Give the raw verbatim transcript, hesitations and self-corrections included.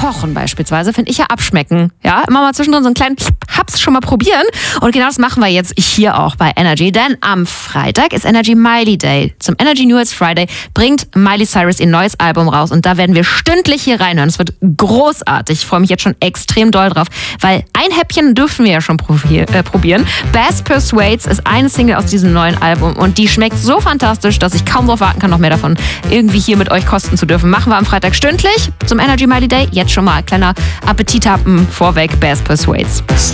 Kochen beispielsweise, finde ich ja abschmecken. Ja, immer mal zwischendrin so einen kleinen Haps schon mal probieren. Und genau das machen wir jetzt hier auch bei Energy. Denn am Freitag ist Energy Miley Day. Zum Energy Newest Friday bringt Miley Cyrus ihr neues Album raus. Und da werden wir stündlich hier reinhören. Es wird großartig. Ich freue mich jetzt schon extrem doll drauf. Weil ein Häppchen dürfen wir ja schon probier- äh, probieren. Bass Persuades ist eine Single aus diesem neuen Album. Und die schmeckt so fantastisch, dass ich kaum darauf warten kann, noch mehr davon irgendwie hier mit euch kosten zu dürfen. Machen wir am Freitag stündlich zum Energy Miley Day. Jetzt schon mal ein kleiner Appetithappen vorweg. Bass Persuades.